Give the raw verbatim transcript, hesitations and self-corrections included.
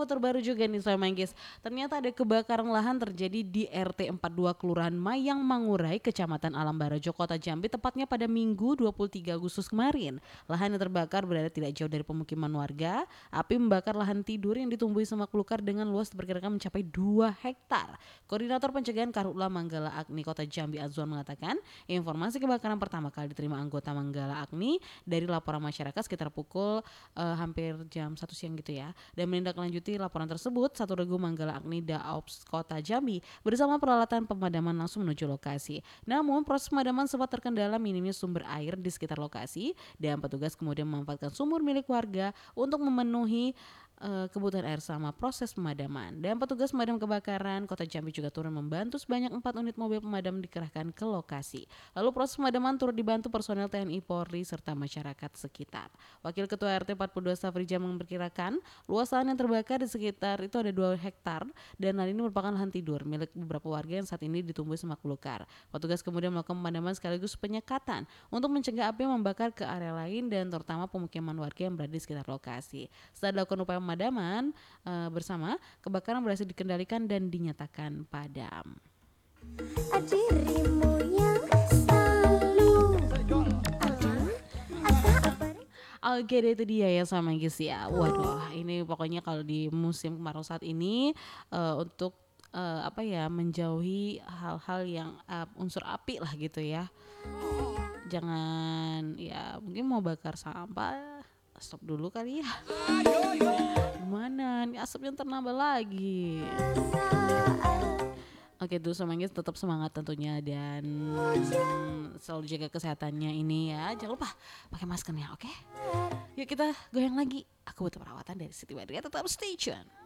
info terbaru juga nih Sobat Manggis. Ternyata ada kebakaran lahan terjadi di R T empat puluh dua Kelurahan Mayang Mangurai, Kecamatan Alam Barjo, Kota Jambi, tepatnya pada Minggu dua puluh tiga Agustus kemarin. Lahan yang terbakar berada tidak jauh dari pemukiman warga. Api membakar lahan tidur yang ditumbuhi semak belukar dengan luas diperkirakan mencapai dua hektar. Koordinator Pencegahan Karhutla Manggala Agni Kota Jambi Azwan mengatakan, informasi kebakaran pertama kali diterima anggota Manggala Agni dari laporan masyarakat sekitar pukul uh, hampir jam satu siang gitu ya. Dan menindaklanjuti laporan tersebut, satu regu Manggala Agni Daops Kota Jambi bersama peralatan pemadaman langsung menuju lokasi. Namun proses pemadaman sempat terkendala minimnya sumber air di sekitar lokasi dan petugas kemudian memanfaatkan sumur milik warga untuk memenuhi uh, kebutuhan air selama proses pemadaman. Dan petugas pemadam kebakaran Kota Jambi juga turun membantu sebanyak empat unit mobil pemadam dikerahkan ke lokasi. Lalu proses pemadaman turut dibantu personel T N I Polri serta masyarakat sekitar. Wakil Ketua R T empat puluh dua Safrija memperkirakan luas lahan yang terbakar di sekitar itu ada dua hektar dan lahan ini merupakan lahan tidur milik beberapa warga yang saat ini ditumbuhi semak belukar. Petugas kemudian melakukan pemadaman sekaligus penyekatan untuk mencegah api membakar ke area lain dan terutama pemukiman warga yang berada di sekitar lokasi. Setelah dilakukan upaya pemadaman e, bersama, kebakaran berhasil dikendalikan dan dinyatakan padam. Dirimu yang selalu Oke deh, itu dia ya sama guys ya. Waduh, ini pokoknya kalau di musim kemarau saat ini uh, untuk uh, apa ya menjauhi hal-hal yang uh, unsur api lah gitu ya. Jangan ya mungkin mau bakar sampah, stop dulu kali ya. Gimana nih asapnya ternambah lagi. Oke tuh semangat, tetap semangat tentunya dan selalu jaga kesehatannya ini ya. Jangan lupa pakai maskernya, oke? Yuk kita goyang lagi. Aku butuh perawatan dari Siti Badriah, tetap stay tune.